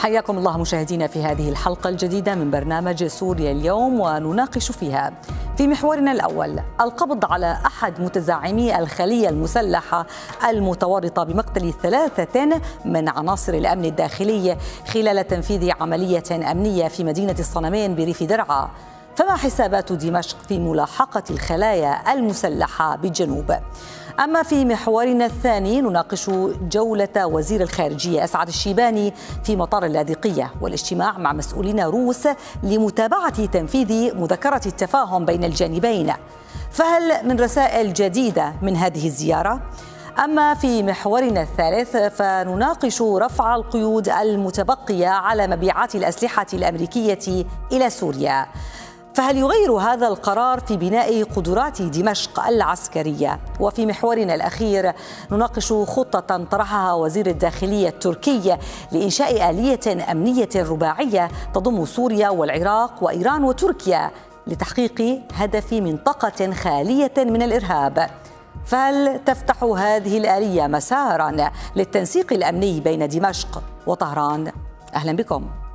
حياكم الله مشاهدينا في هذه الحلقة الجديدة من برنامج سوريا اليوم، ونناقش فيها في محورنا الأول القبض على أحد متزعمي الخلية المسلحة المتورطة بمقتل 3 من عناصر الأمن الداخلي خلال تنفيذ عملية أمنية في مدينة الصنمين بريف درعا. فما حسابات دمشق في ملاحقة الخلايا المسلحة بالجنوب؟ أما في محورنا الثاني نناقش جولة وزير الخارجية أسعد الشيباني في مطار اللاذقية والاجتماع مع مسؤولين روس لمتابعة تنفيذ مذكرة التفاهم بين الجانبين. فهل من رسائل جديدة من هذه الزيارة؟ أما في محورنا الثالث فنناقش رفع القيود المتبقية على مبيعات الأسلحة الأمريكية إلى سوريا. فهل يغير هذا القرار في بناء قدرات دمشق العسكرية؟ وفي محورنا الأخير نناقش خطة طرحها وزير الداخلية التركي لإنشاء آلية أمنية رباعية تضم سوريا والعراق وإيران وتركيا لتحقيق هدف منطقة خالية من الإرهاب. فهل تفتح هذه الآلية مسارا للتنسيق الأمني بين دمشق وطهران؟ أهلا بكم.